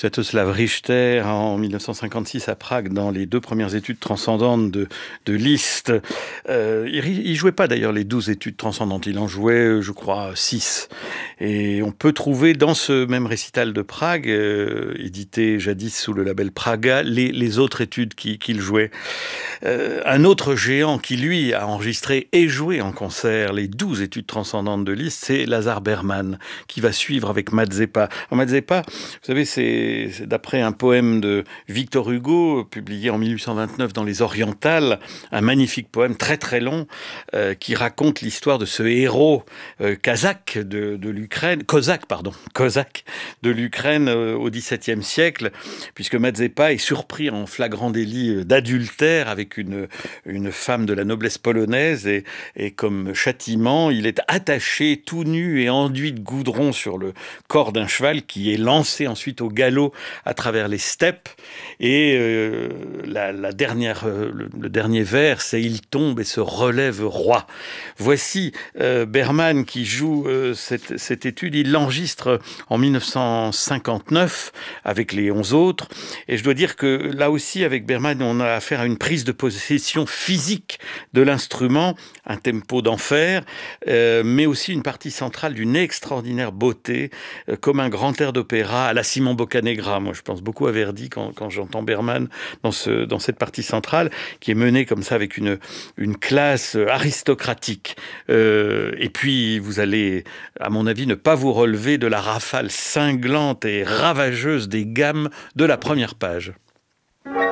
Sviatoslav Richter en 1956 à Prague dans les 2 premières études transcendantes de Liszt. Il jouait pas d'ailleurs les 12 études transcendantes, il en jouait je crois 6. Et on peut trouver dans ce même récital de Prague, édité jadis sous le label Praga, les autres études qu'il jouait. Un autre géant qui lui a enregistré et joué en concert les 12 études transcendantes de Liszt, c'est Lazar Berman, qui va suivre avec Mazeppa. Mazeppa, vous savez, c'est d'après un poème de Victor Hugo, publié en 1829 dans Les Orientales, un magnifique poème très très long, qui raconte l'histoire de ce héros cosaque de l'Ukraine, cosaque de l'Ukraine au XVIIe siècle, puisque Mazeppa est surpris en flagrant délit d'adultère avec une femme de la noblesse polonaise et comme châtiment, il est attaché tout nu et enduit de goudron sur le corps d'un cheval qui est lancé ensuite au galop à travers les steppes. Et le dernier vers, c'est « Il tombe et se relève roi ». Voici Berman qui joue cette étude. Il l'enregistre en 1959 avec les 11 autres. Et je dois dire que là aussi, avec Berman, on a affaire à une prise de possession physique de l'instrument, un tempo d'enfer, mais aussi une partie centrale d'une extraordinaire beauté, comme un grand air d'opéra à la Simon Boccanegra. Moi, je pense beaucoup à Verdi quand j'entends Berman dans cette partie centrale, qui est menée comme ça avec une classe aristocratique. Et puis, vous allez, à mon avis, ne pas vous relever de la rafale cinglante et ravageuse des gammes de la première page.